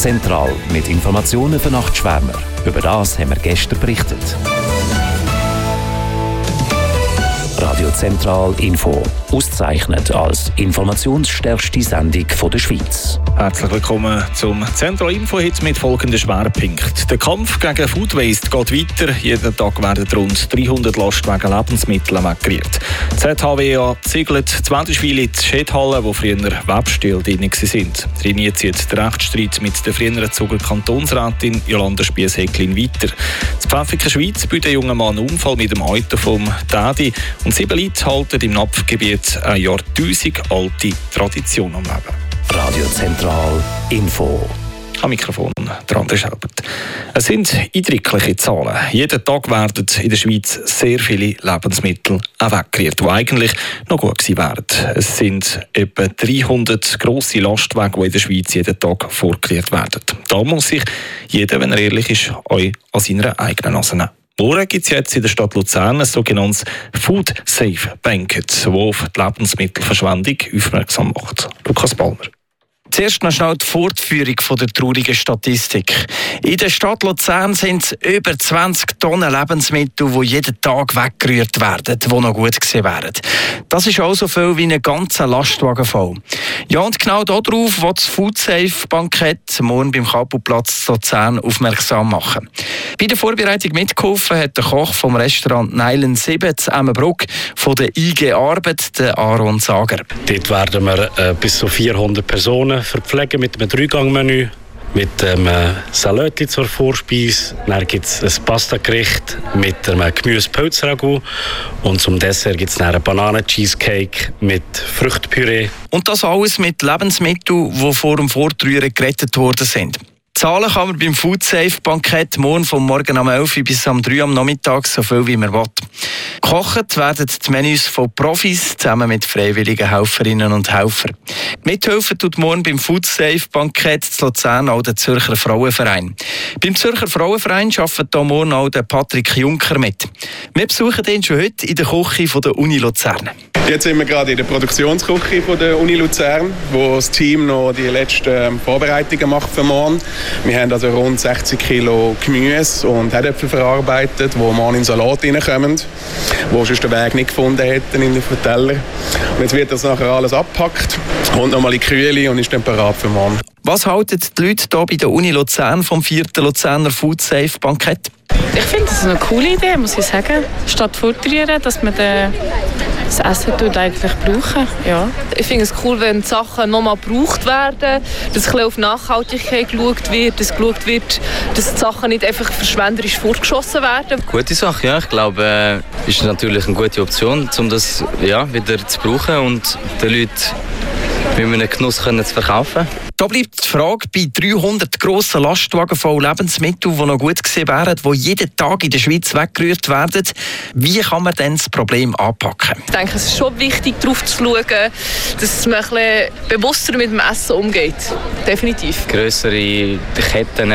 Zentral mit Informationen für Nachtschwärmer. Über das haben wir gestern berichtet. Radio Zentral Info. Ausgezeichnet als informationsstärkste Sendung der Schweiz. Herzlich willkommen zum Zentral Info heute mit folgenden Schwerpunkten. Der Kampf gegen Food Waste geht weiter. Jeden Tag werden rund 300 Lastwagen Lebensmittel weggerührt. Die ZHWA segelt 20 Schweine in die Schädhalle, wo früher Webställe drin waren. Drin zieht der Rechtsstreit mit der früheren Zuger Kantonsrätin Jolanda Spiess-Häcklin weiter. Die Pfäffiker Schweiz bietet einen jungen Mann einen Unfall mit dem Auto vom Daddy. Und 7 Leute halten im Napfgebiet eine jahrtausendalte Tradition am Leben. Radio Zentral Info. Am Mikrofon der André Schelbert. Es sind eindrückliche Zahlen. Jeden Tag werden in der Schweiz sehr viele Lebensmittel weggerührt, die eigentlich noch gut gewesen wären. Es sind etwa 300 grosse Lastwagen, die in der Schweiz jeden Tag vorgerührt werden. Da muss sich jeder, wenn er ehrlich ist, euch an seiner eigenen Nase nehmen. Morgen gibt es jetzt in der Stadt Luzern ein sogenanntes Food Safe Banquet, das auf die Lebensmittelverschwendung aufmerksam macht. Lukas Palmer. Zuerst noch schnell die Fortführung der traurigen Statistik. In der Stadt Luzern sind es über 20 Tonnen Lebensmittel, die jeden Tag weggerührt werden, die noch gut gesehen werden. Das ist auch so viel wie ein ganzer Lastwagen voll. Ja, und genau darauf will das Food Safe Bankett morgen beim Kapuplatz Luzern aufmerksam machen. Bei der Vorbereitung mitgeholfen hat der Koch vom Restaurant Neilen 7 zu Emmenbruck von der IG Arbeit, der Aaron Sager. Dort werden wir bis zu 400 Personen verpflegen mit einem 3-Gang-Menü, mit einem Salat zur Vorspeise. Dann gibt es ein Pastagericht mit einem Gemüse-Pilzragout und zum Dessert gibt es einen Bananen-Cheesecake mit Fruchtpüree. Und das alles mit Lebensmitteln, die vor dem Vortrühren gerettet worden sind. Zahlen kann man beim Food Safe Bankett morgen vom Morgen um 11 Uhr bis um 3 Uhr am Nachmittag, so viel wie man will. Gekocht werden die Menüs von Profis zusammen mit freiwilligen Helferinnen und Helfern. Mithelfen tut morgen beim Food Safe Bankett zu Luzern auch der Zürcher Frauenverein. Beim Zürcher Frauenverein arbeitet hier morgen auch der Patrick Juncker mit. Wir besuchen ihn schon heute in der Küche der Uni Luzern. Jetzt sind wir gerade in der Produktionsküche der Uni Luzern, wo das Team noch die letzten Vorbereitungen macht für morgen. Wir haben also rund 60 Kilo Gemüse und Herdöpfel verarbeitet, die morgen in den Salat reinkommen, wo sonst den Weg nicht gefunden hätten in den Teller. Und jetzt wird das nachher alles abgepackt, kommt nochmal in die Kühle und ist dann parat für morgen. Was halten die Leute hier bei der Uni Luzern vom 4. Luzerner Food Safe Bankett? Ich finde das eine coole Idee, muss ich sagen. Statt fortrühren, dass man das Essen eigentlich brauchen. Ja. Ich finde es cool, wenn die Sachen nochmal gebraucht werden, dass ein auf Nachhaltigkeit geschaut wird, dass geschaut wird, dass die Sachen nicht einfach verschwenderisch fortgeschossen werden. Gute Sache, ja. Ich glaube, ist natürlich eine gute Option, um das wieder zu brauchen und den Leuten mit einem Genuss zu verkaufen. Da bleibt die Frage, bei 300 grossen Lastwagen voll Lebensmitteln, die noch gut gesehen wären, die jeden Tag in der Schweiz weggerührt werden, wie kann man denn das Problem anpacken? Ich denke, es ist schon wichtig, darauf zu schauen, dass man ein bisschen bewusster mit dem Essen umgeht. Definitiv. Grössere Ketten